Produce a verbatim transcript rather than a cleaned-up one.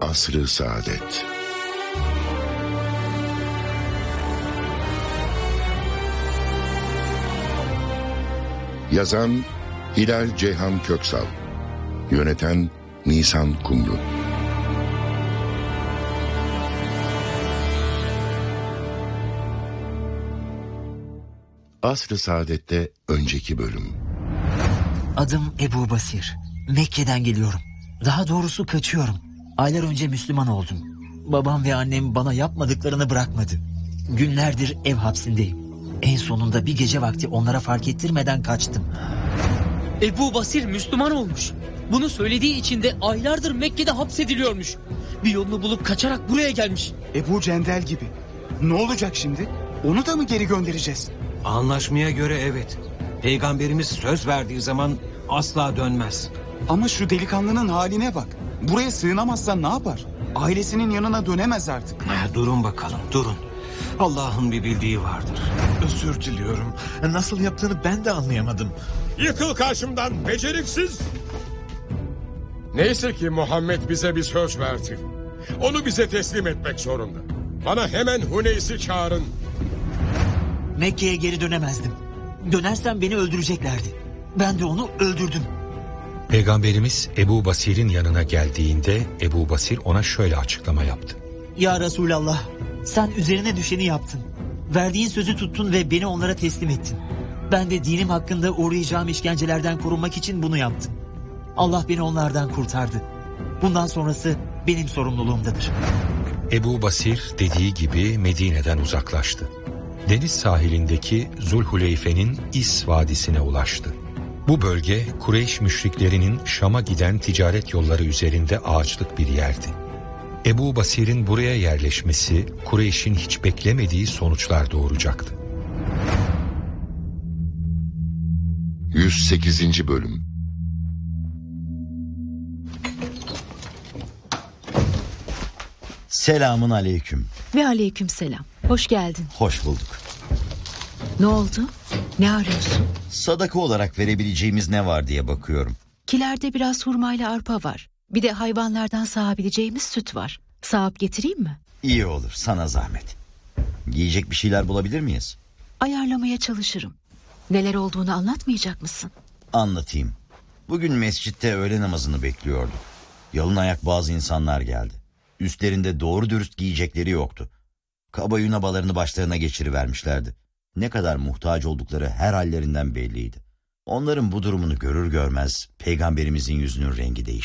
Asr-ı Saadet. Yazan Hilal Ceyhan Köksal, yöneten Nisan Kumru. Asr-ı Saadet'te önceki bölüm. Adım Ebu Basir. Mekke'den geliyorum. Daha doğrusu kaçıyorum. Aylar önce Müslüman oldum. Babam ve annem bana yapmadıklarını bırakmadı. Günlerdir ev hapsindeyim. En sonunda bir gece vakti onlara fark ettirmeden kaçtım. Ebu Basir Müslüman olmuş. Bunu söylediği için de aylardır Mekke'de hapsediliyormuş. Bir yolunu bulup kaçarak buraya gelmiş. Ebu Cendel gibi. Ne olacak şimdi? Onu da mı geri göndereceğiz? Anlaşmaya göre evet. Peygamberimiz söz verdiği zaman asla dönmez. Ama şu delikanlının haline bak. Buraya sığınamazsa ne yapar? Ailesinin yanına dönemez artık. Ha, durun bakalım, durun. Allah'ın bir bildiği vardır. Özür diliyorum. Nasıl yaptığını ben de anlayamadım. Yıkıl karşımdan beceriksiz. Neyse ki Muhammed bize bir söz verdi. Onu bize teslim etmek zorunda. Bana hemen Huneys'i çağırın. Mekke'ye geri dönemezdim. Dönersem beni öldüreceklerdi. Ben de onu öldürdüm. Peygamberimiz Ebu Basir'in yanına geldiğinde Ebu Basir ona şöyle açıklama yaptı. Ya Resulallah, sen üzerine düşeni yaptın. Verdiğin sözü tuttun ve beni onlara teslim ettin. Ben de dinim hakkında uğrayacağım işkencelerden korunmak için bunu yaptım. Allah beni onlardan kurtardı. Bundan sonrası benim sorumluluğumdadır. Ebu Basir dediği gibi Medine'den uzaklaştı. Deniz sahilindeki Zulhuleyfe'nin İs Vadisi'ne ulaştı. Bu bölge Kureyş müşriklerinin Şam'a giden ticaret yolları üzerinde ağaçlık bir yerdi. Ebu Basir'in buraya yerleşmesi Kureyş'in hiç beklemediği sonuçlar doğuracaktı. yüz sekizinci bölüm. Selamun aleyküm. Ve aleyküm selam. Hoş geldin. Hoş bulduk. Ne oldu? Ne arıyorsun? Sadaka olarak verebileceğimiz ne var diye bakıyorum. Kilerde biraz hurmayla arpa var. Bir de hayvanlardan sağabileceğimiz süt var. Sağıp getireyim mi? İyi olur, sana zahmet. Giyecek bir şeyler bulabilir miyiz? Ayarlamaya çalışırım. Neler olduğunu anlatmayacak mısın? Anlatayım. Bugün mescitte öğle namazını bekliyorduk. Yalın ayak bazı insanlar geldi. Üstlerinde doğru dürüst giyecekleri yoktu. Kaba yunabalarını başlarına geçirivermişlerdi. Ne kadar muhtaç oldukları her hallerinden belliydi. Onların bu durumunu görür görmez Peygamberimizin yüzünün rengi değişti.